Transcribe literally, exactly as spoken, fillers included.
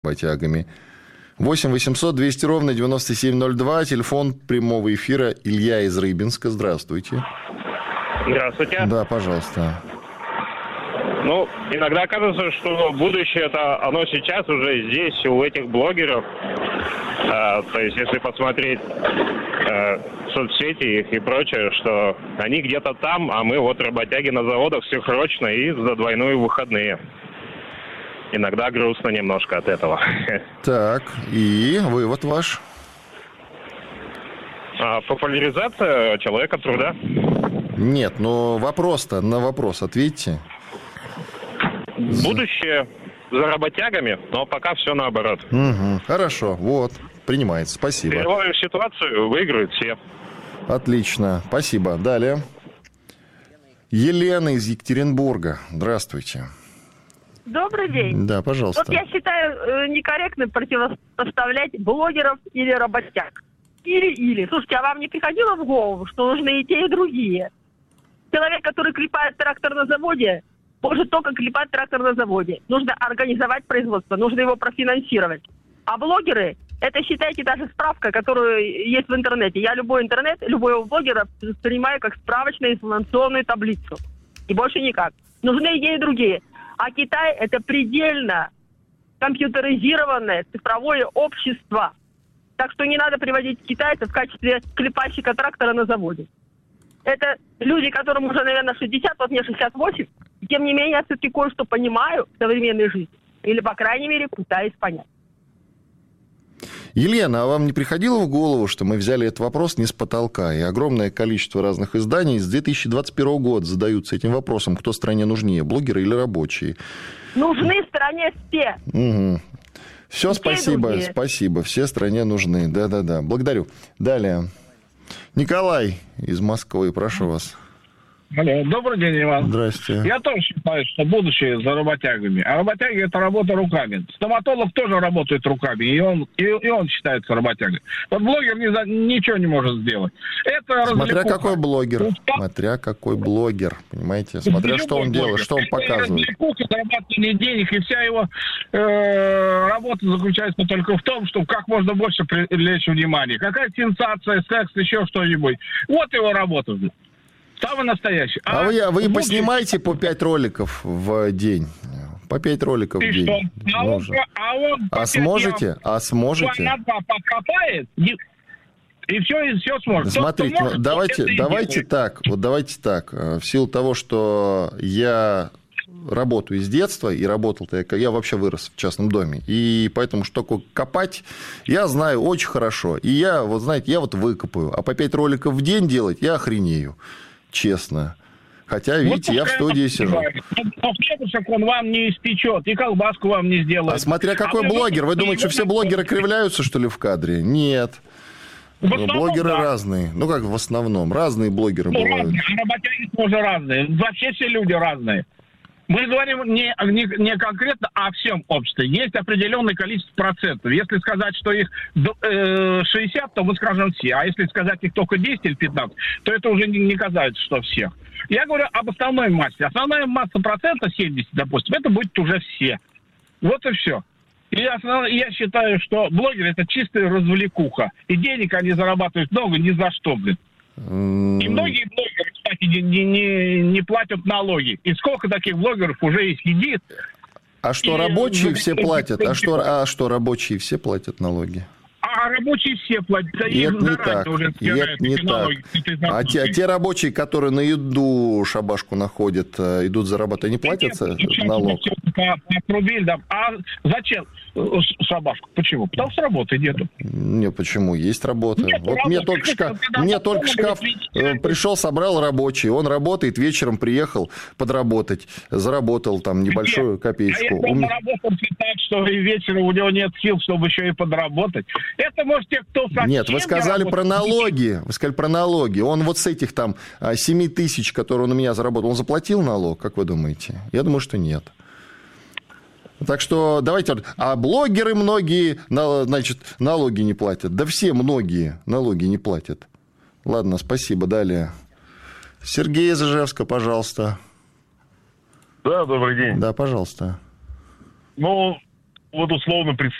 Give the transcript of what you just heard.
работягами. восемь восемьсот двести ровно девяносто семь ноль два, телефон прямого эфира. Илья из Рыбинска. Здравствуйте. Здравствуйте. Да, пожалуйста. Ну, иногда кажется, что будущее это оно сейчас уже здесь, у этих блогеров. А, то есть, если посмотреть а, соцсети их и прочее, что они где-то там, а мы вот работяги на заводах срочно и за двойные выходные. Иногда грустно немножко от этого. Так, и вывод ваш? А, популяризация человека труда. Нет, но вопрос-то, на вопрос ответьте. Будущее за работягами, но пока все наоборот. Угу, хорошо, вот, принимается, спасибо. Переломим ситуацию, выиграют все. Отлично, спасибо. Далее. Елена из Екатеринбурга. Здравствуйте. Добрый день. Да, пожалуйста. Вот я считаю некорректным противопоставлять блогеров или работяг. Или-или. Слушайте, а вам не приходило в голову, что нужны и те, и другие? Человек, который клепает трактор на заводе, может только клепать трактор на заводе. Нужно организовать производство, нужно его профинансировать. А блогеры, это, считайте, даже справка, которая есть в интернете. Я любой интернет, любого блогера воспринимаю как справочную информационную таблицу. И больше никак. Нужны идеи другие. А Китай – это предельно компьютеризированное цифровое общество. Так что не надо приводить китайцев в качестве клепальщика трактора на заводе. Это люди, которым уже, наверное, шестьдесят, вот мне шестьдесят восемь. И тем не менее, я все-таки кое-что понимаю в современной жизни. Или, по крайней мере, пытаюсь понять. Елена, а вам не приходило в голову, что мы взяли этот вопрос не с потолка, и огромное количество разных изданий с две тысячи двадцать первого года задаются этим вопросом, кто стране нужнее, блогеры или рабочие? Нужны в стране все. Угу. Все, И спасибо, те, спасибо, все стране нужны, да-да-да, благодарю. Далее, Николай из Москвы, прошу вас. Алло, добрый день, Иван. Здрасте. Я тоже считаю, что будущее за работягами. А работяги – это работа руками. Стоматолог тоже работает руками, и он, и, и он считается работягой. Вот блогер ни за, ничего не может сделать. Это Смотря развлекуха. какой блогер. Ну, Смотря какой блогер, понимаете? Смотря что он делает, что он показывает. Развлекуха, зарабатывание денег, и вся его э, работа заключается только в том, чтобы как можно больше привлечь внимание. Какая сенсация, секс, еще что-нибудь. Вот его работа. Самый настоящий. А, а вы, вы будущее... поснимаете по пять роликов в день? По пять роликов и в день. Что? А, он, а, он а сможете? Я... А сможете? На два покопает, и, и все, и все сможет. Смотрите, Тот, может, давайте, давайте так, вот давайте так. В силу того, что я работаю с детства, и работал-то я, я вообще вырос в частном доме, и поэтому что такое копать, я знаю очень хорошо. И я, вот знаете, я вот выкопаю, а по пять роликов в день делать я охренею. Честно. Хотя, видите, вот я в студии сижу. Но хлебушек он вам не испечет, и колбаску вам не сделает. А смотря какой а блогер. Вы думаете, что все блогеры кривляются, что ли, в кадре? Нет. Основном, блогеры да. разные. Ну, как в основном. Разные блогеры ну, бывают. Разные. А работяги тоже разные. Вообще все люди разные. Мы говорим не, не, не конкретно о всем обществе. Есть определенное количество процентов. Если сказать, что их шестьдесят, то мы скажем все. А если сказать их только десять или пятнадцать, то это уже не, не казается, что всех. Я говорю об основной массе. Основная масса процентов, семьдесят, допустим, это будет уже все. Вот и все. И основ... я считаю, что блогеры – это чистая развлекуха. И денег они зарабатывают много ни за что, блин. И многие блогеры, кстати, не, не, не платят налоги. И сколько таких блогеров уже их сидит. А что, и... рабочие все платят? А что, а что, рабочие все платят налоги? А рабочие все платят. И это не так. Уже и это не так. А те, а те рабочие, которые на еду шабашку находят, идут зарабатывать, они платят налог? Отрубили, да. А зачем шабашку? Почему? Потому что работы нету. Не, почему? Есть работа. Нет, вот мне только шкаф, мне только шкаф пришел, собрал рабочий. Он работает, вечером приехал подработать. Заработал там небольшую копеечку. А если он работал так, что и вечером у него нет сил, чтобы еще и подработать. Это, может, те, кто совсем Нет, вы сказали про налоги. Вы сказали про налоги. Он вот с этих там семь тысяч, которые он у меня заработал, он заплатил налог, как вы думаете? Я думаю, что нет. Так что давайте... А блогеры многие, значит, налоги не платят. Да все многие налоги не платят. Ладно, спасибо. Далее. Сергей из Ижевска, пожалуйста. Да, добрый день. Да, пожалуйста. Ну, вот условно представляю,